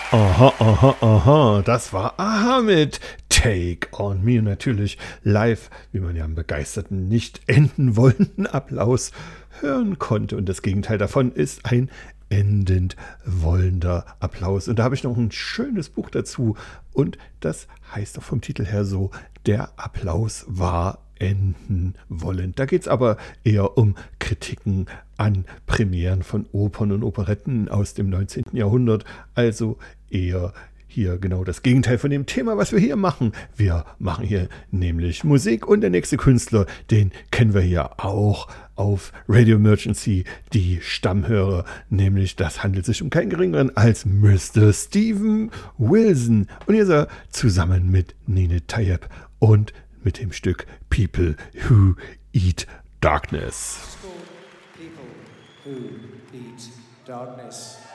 Aha, aha, aha, das war Aha mit Take on Me und natürlich live, wie man ja am begeisterten, nicht enden wollenden Applaus hören konnte. Und das Gegenteil davon ist ein endend wollender Applaus. Und da habe ich noch ein schönes Buch dazu und das heißt auch vom Titel her so, der Applaus war enden wollend. Da geht es aber eher um Kritiken an Premieren von Opern und Operetten aus dem 19. Jahrhundert, also eher hier genau das Gegenteil von dem Thema, was wir hier machen. Wir machen hier nämlich Musik und der nächste Künstler, den kennen wir hier auch auf Radio Emergency, die Stammhörer, nämlich das handelt sich um keinen geringeren als Mr. Steven Wilson und hier ist er zusammen mit Nene Tayeb und mit dem Stück People Who Eat Darkness. People who eat darkness.